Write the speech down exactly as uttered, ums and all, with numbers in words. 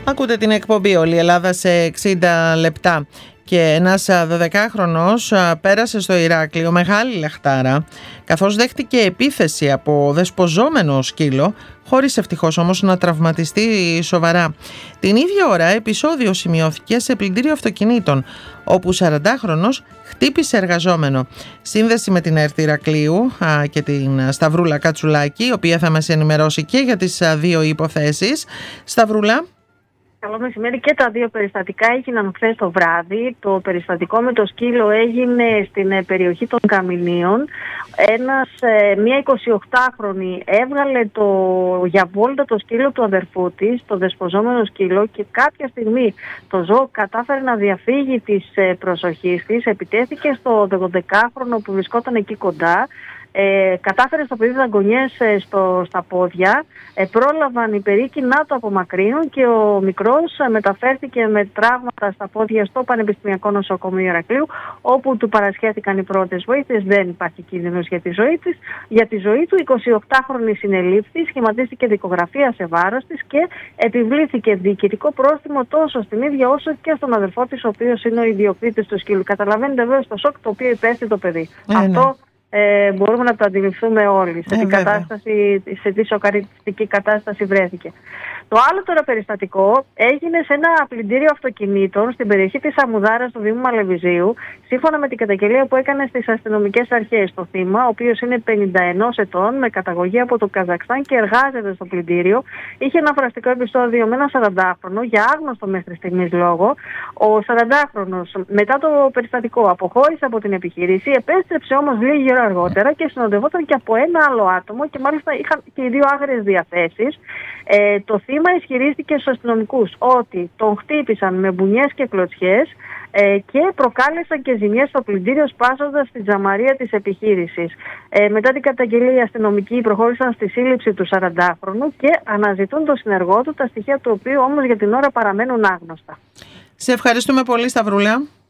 Ακούτε την εκπομπή «Όλη η Ελλάδα σε εξήντα λεπτά». Και ένας δωδεκάχρονος πέρασε στο Ηράκλειο μεγάλη λαχτάρα, καθώς δέχτηκε επίθεση από δεσποζόμενο σκύλο, χωρίς ευτυχώς όμως να τραυματιστεί σοβαρά. Την ίδια ώρα επεισόδιο σημειώθηκε σε πλυντήριο αυτοκινήτων, όπου σαραντάχρονος χτύπησε εργαζόμενο. Σύνδεση με την ΕΡΤ Ηρακλείου α, και την Σταυρούλα Κατσουλάκη, η οποία θα μας ενημερώσει και για τις α, δύο υποθέσεις. Σταυρούλα. Καλό μεσημέρι. Και τα δύο περιστατικά έγιναν χθες το βράδυ. Το περιστατικό με το σκύλο έγινε στην περιοχή των Καμινίων. Ένας, μια εικοσιοκτάχρονη έβγαλε το, για βόλτα το σκύλο του αδερφού της, το δεσποζόμενο σκύλο, και κάποια στιγμή το ζώο κατάφερε να διαφύγει της προσοχής της, επιτέθηκε στο δωδεκάχρονο που βρισκόταν εκεί κοντά. Ε, κατάφερε στο παιδί δαγκονιές ε, στα πόδια, ε, πρόλαβαν οι περίκοι να το απομακρύνουν και ο μικρός ε, μεταφέρθηκε με τραύματα στα πόδια στο Πανεπιστημιακό Νοσοκομείο Ηρακλείου, όπου του παρασχέθηκαν οι πρώτες βοήθειες. Δεν υπάρχει κίνδυνος για τη ζωή της, για τη ζωή του. εικοσιοκτάχρονη συνελήφθη, σχηματίστηκε δικογραφία σε βάρος της και επιβλήθηκε διοικητικό πρόστιμο τόσο στην ίδια όσο και στον αδερφό της, ο οποίος είναι ο ιδιοκτήτης του σκύλου. Καταλαβαίνετε βέβαια στο σοκ το οποίο υπέστη το παιδί. Ε, Αυτό Ε, μπορούμε να το αντιληφθούμε όλοι σε, ε, τι κατάσταση, σε τι σοκαριστική κατάσταση βρέθηκε. Το άλλο τώρα περιστατικό έγινε σε ένα πλυντήριο αυτοκινήτων στην περιοχή της Αμμουδάρας του Δήμου Μαλεβιζίου, σύμφωνα με την καταγγελία που έκανε στις αστυνομικές αρχές. Το θύμα, ο οποίος είναι πενήντα ενός ετών, με καταγωγή από το Καζακστάν και εργάζεται στο πλυντήριο, είχε ένα φραστικό επεισόδιο με ένα σαραντάχρονο για άγνωστο μέχρι στιγμής λόγο. Ο σαραντάχρονος μετά το περιστατικό αποχώρησε από την επιχείρηση, επέστρεψε όμως λίγη ώρα αργότερα και συνοδευόταν και από ένα άλλο άτομο και μάλιστα είχαν και οι δύο άγριες διαθέσεις. Ε, το θύμα ισχυρίστηκε στους αστυνομικούς ότι τον χτύπησαν με μπουνιές και κλωτσιές ε, και προκάλεσαν και ζημιές στο πλυντήριο, σπάζοντας τη τζαμαρία της επιχείρησης. Ε, μετά την καταγγελία, οι αστυνομικοί προχώρησαν στη σύλληψη του σαραντάχρονου και αναζητούν τον συνεργό του, τα στοιχεία του οποίου όμως για την ώρα παραμένουν άγνωστα. Σε ευχαριστούμε πολύ, Σταυρούλα.